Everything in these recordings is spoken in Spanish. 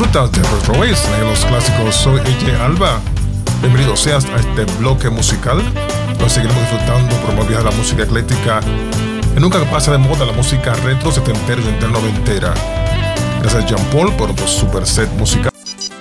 disfrutas de Retro Waves en los clásicos. Soy AJ Alba. Bienvenido seas a este bloque musical. Hoy seguiremos disfrutando por más viaje de la música ecléctica que nunca pasa de moda, la música retro, setentera y internoventera. Gracias Jean Paul por tu super set musical.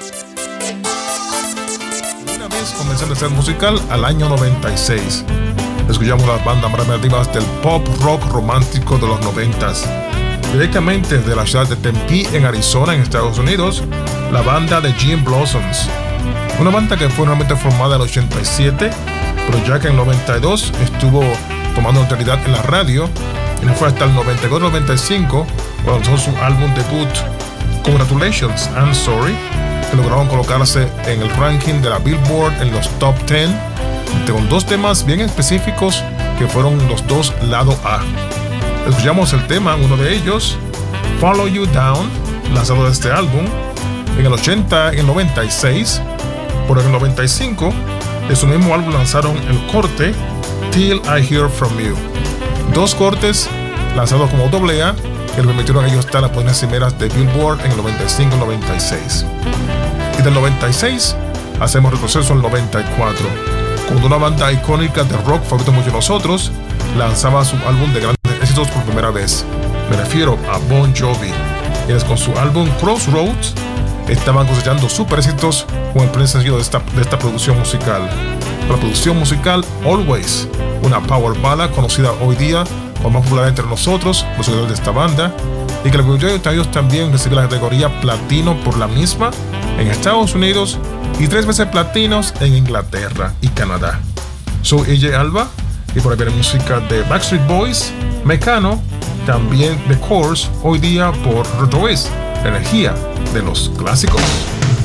Una vez comenzando el set musical al año 96. Escuchamos las bandas más llamativas del pop rock romántico de los 90s. Directamente de la ciudad de Tempe, en Arizona, en Estados Unidos, la banda de Gin Blossoms. Una banda que fue realmente formada en el 87, pero ya que en el 92 estuvo tomando notoriedad en la radio, y no fue hasta el 94-95 cuando lanzó su álbum debut Congratulations, I'm Sorry, que lograron colocarse en el ranking de la Billboard en los top 10, con dos temas bien específicos que fueron los dos lado A. Escuchamos el tema, uno de ellos, Follow You Down, lanzado de este álbum en el 80 y el 96. Por el 95, de su mismo álbum lanzaron el corte Till I Hear From You. Dos cortes lanzados como AA que le permitieron a ellos estar en las posiciones cimeras de Billboard en el 95 y 96. Y del 96 hacemos retroceso al 94, cuando una banda icónica de rock favorito mucho de nosotros lanzaba su álbum de grandes éxitos por primera vez. Me refiero a Bon Jovi, quienes con su álbum Crossroads estaban cosechando super éxitos con el primer sencillo de esta producción musical. La producción musical Always, una power ballad conocida hoy día como más popular entre nosotros, los seguidores de esta banda, y que la producción de ellos también recibe la categoría platino por la misma en Estados Unidos y 3 veces platinos en Inglaterra y Canadá. Soy AJ Alba y por ahí viene música de Backstreet Boys, Mecano, también The Course, hoy día por Retro Waves, la energía de los clásicos.